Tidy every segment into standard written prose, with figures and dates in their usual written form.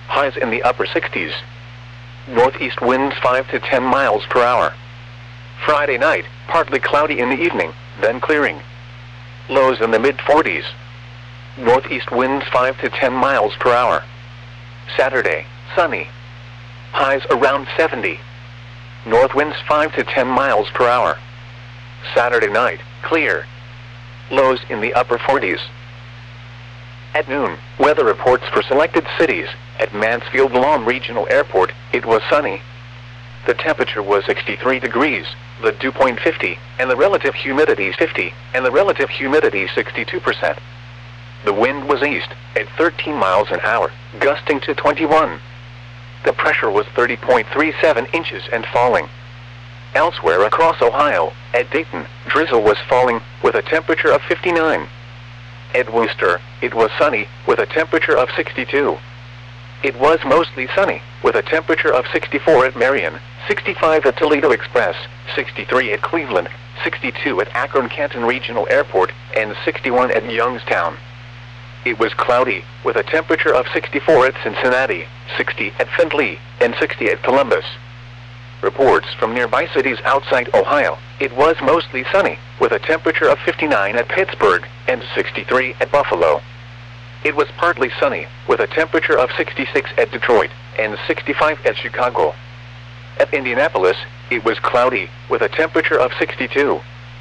highs in the upper 60s. Northeast winds 5 to 10 miles per hour. Friday night, partly cloudy in the evening, then clearing. Lows in the mid-40s. Northeast winds 5 to 10 miles per hour. Saturday, sunny. Highs around 70. North winds 5 to 10 miles per hour. Saturday night, clear. Lows in the upper 40s. At noon, weather reports for selected cities. At Mansfield-Lom Regional Airport, it was sunny. The temperature was 63 degrees, the dew point 50, and the relative humidity 50, and the relative humidity 62%. The wind was east, at 13 miles an hour, gusting to 21. The pressure was 30.37 inches and falling. Elsewhere across Ohio, at Dayton, drizzle was falling, with a temperature of 59. At Wooster, it was sunny, with a temperature of 62. It was mostly sunny, with a temperature of 64 at Marion, 65 at Toledo Express, 63 at Cleveland, 62 at Akron-Canton Regional Airport, and 61 at Youngstown. It was cloudy, with a temperature of 64 at Cincinnati, 60 at Findlay, and 60 at Columbus. Reports from nearby cities outside Ohio, it was mostly sunny, with a temperature of 59 at Pittsburgh, and 63 at Buffalo. It was partly sunny, with a temperature of 66 at Detroit, and 65 at Chicago. At Indianapolis, it was cloudy, with a temperature of 62.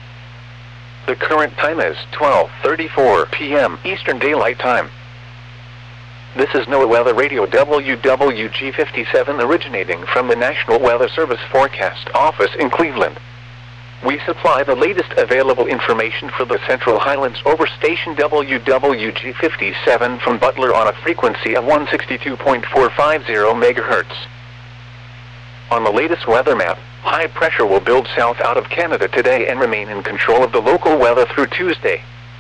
The current time is 12:34 p.m. Eastern Daylight Time. This is NOAA Weather Radio WWG57 originating from the National Weather Service Forecast Office in Cleveland. We supply the latest available information for the Central Highlands over station WWG57 from Butler on a frequency of 162.450 MHz. On the latest weather map, high pressure will build south out of Canada today and remain in control of the local weather through Tuesday.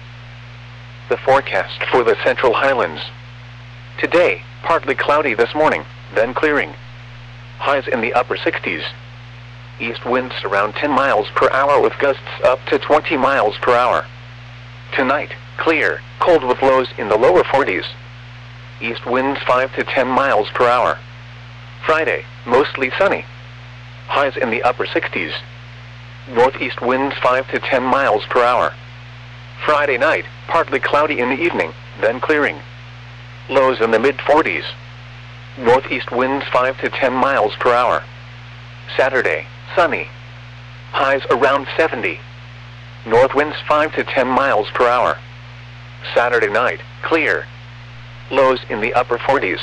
The forecast for the Central Highlands. Today, partly cloudy this morning, then clearing. Highs in the upper 60s. East winds around 10 miles per hour with gusts up to 20 miles per hour. Tonight, clear, cold with lows in the lower 40s. East winds 5 to 10 miles per hour. Friday, mostly sunny. Highs in the upper 60s. Northeast winds 5 to 10 miles per hour. Friday night, partly cloudy in the evening, then clearing. Lows in the mid-40s. Northeast winds 5 to 10 miles per hour. Saturday, sunny. Highs around 70. North winds 5 to 10 miles per hour. Saturday night, clear. Lows in the upper 40s.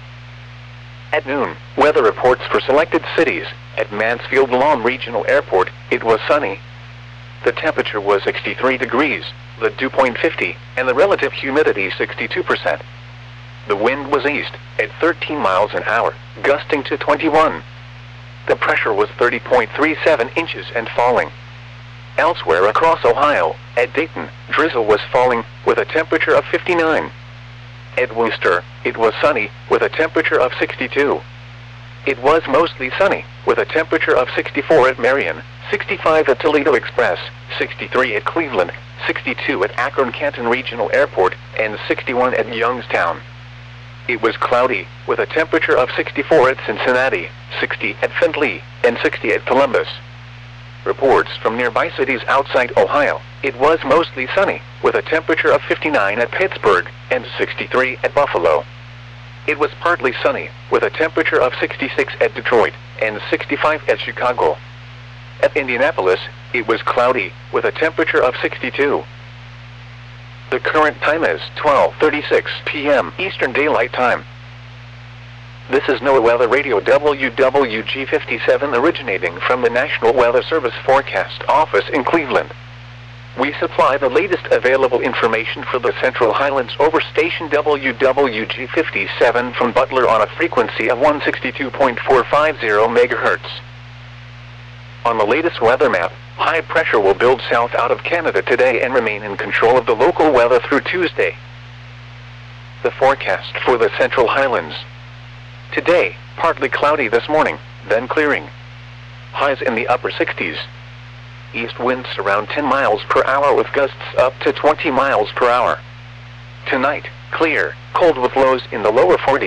At noon, weather reports for selected cities. At Mansfield-Lom Regional Airport, it was sunny. The temperature was 63 degrees, the dew point 50, and the relative humidity 62%. The wind was east, at 13 miles an hour, gusting to 21. The pressure was 30.37 inches and falling. Elsewhere across Ohio, at Dayton, drizzle was falling, with a temperature of 59. At Wooster, it was sunny, with a temperature of 62. It was mostly sunny, with a temperature of 64 at Marion, 65 at Toledo Express, 63 at Cleveland, 62 at Akron-Canton Regional Airport, and 61 at Youngstown. It was cloudy, with a temperature of 64 at Cincinnati, 60 at Findlay, and 60 at Columbus. Reports from nearby cities outside Ohio, it was mostly sunny, with a temperature of 59 at Pittsburgh, and 63 at Buffalo. It was partly sunny, with a temperature of 66 at Detroit, and 65 at Chicago. At Indianapolis, it was cloudy, with a temperature of 62. The current time is 12:36 p.m. Eastern Daylight Time. This is NOAA Weather Radio WWG57 originating from the National Weather Service Forecast Office in Cleveland. We supply the latest available information for the Central Highlands over station WWG57 from Butler on a frequency of 162.450 MHz. On the latest weather map, high pressure will build south out of Canada today and remain in control of the local weather through Tuesday. The forecast for the Central Highlands. Today, partly cloudy this morning, then clearing. Highs in the upper 60s. East winds around 10 miles per hour with gusts up to 20 miles per hour. Tonight, clear, cold with lows in the lower 40s.